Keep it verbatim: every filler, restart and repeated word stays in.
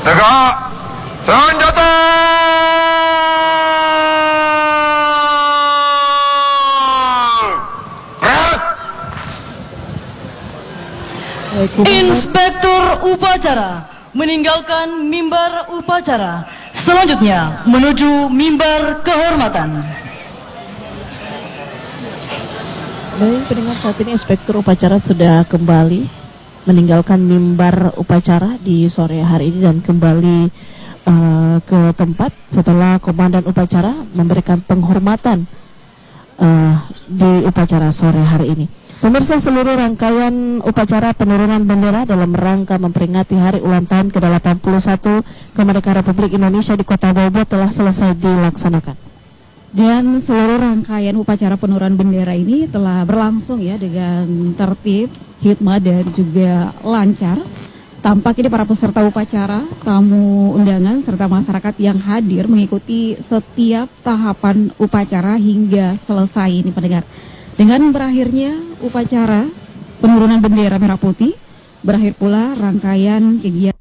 Tegak, senjata! Inspektur upacara meninggalkan mimbar upacara. Selanjutnya menuju mimbar kehormatan. Baik pendengar, saat ini Inspektur upacara sudah kembali meninggalkan mimbar upacara di sore hari ini dan kembali uh, ke tempat setelah Komandan upacara memberikan penghormatan uh, di upacara sore hari ini. Pemirsa, seluruh rangkaian upacara penurunan bendera dalam rangka memperingati hari ulang tahun ke delapan puluh satu kemerdekaan Republik Indonesia di Kota Bogor telah selesai dilaksanakan. Dan seluruh rangkaian upacara penurunan bendera ini telah berlangsung ya dengan tertib, hikmat dan juga lancar. Tampak ini para peserta upacara, tamu undangan serta masyarakat yang hadir mengikuti setiap tahapan upacara hingga selesai ini pendengar. Dengan berakhirnya upacara penurunan bendera merah putih, berakhir pula rangkaian kegiatan